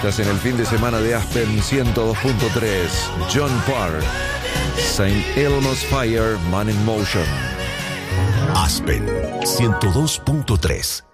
Estás en el fin de semana de Aspen 102.3. John Parr, St. Elmo's Fire, Man in Motion. Aspen 102.3.